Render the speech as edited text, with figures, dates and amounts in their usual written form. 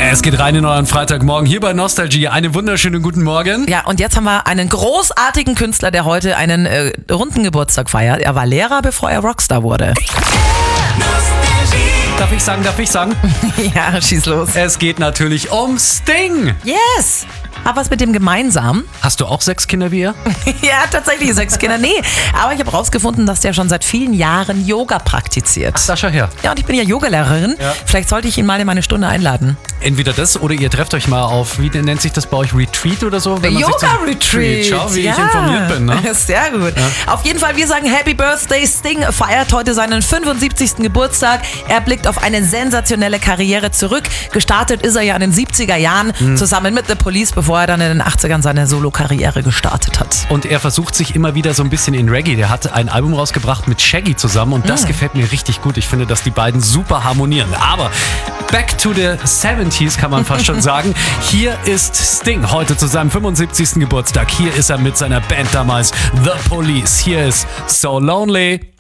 Es geht rein in euren Freitagmorgen hier bei Nostalgie. Einen wunderschönen guten Morgen. Ja, und jetzt haben wir einen großartigen Künstler, der heute einen runden Geburtstag feiert. Er war Lehrer, bevor er Rockstar wurde. Darf ich sagen? Ja, schieß los. Es geht natürlich um Sting. Yes! Hab was mit dem gemeinsam. Hast du auch 6 Kinder wie er? Ja, tatsächlich 6 Kinder. Nee, aber ich habe rausgefunden, dass der schon seit vielen Jahren Yoga praktiziert. Ach, Sascha her. Ja, und ich bin ja Yogalehrerin. Ja. Vielleicht sollte ich ihn mal in meine Stunde einladen. Entweder das oder ihr trefft euch mal auf, wie nennt sich das bei euch, Retreat oder so? Wenn man sich Yoga-Retreat. Schau, wie ich informiert bin. Ne? Sehr gut. Ja. Auf jeden Fall, wir sagen Happy Birthday. Sting feiert heute seinen 75. Geburtstag. Er blickt auf eine sensationelle Karriere zurück. Gestartet ist er ja in den 70er Jahren zusammen mit The Police, bevor er dann in den 80ern seine Solo-Karriere gestartet hat. Und er versucht sich immer wieder so ein bisschen in Reggae. Der hat ein Album rausgebracht mit Shaggy zusammen und das gefällt mir richtig gut. Ich finde, dass die beiden super harmonieren. Aber back to the 70s kann man fast schon sagen. Hier ist Sting heute zu seinem 75. Geburtstag. Hier ist er mit seiner Band damals The Police. Hier ist So Lonely.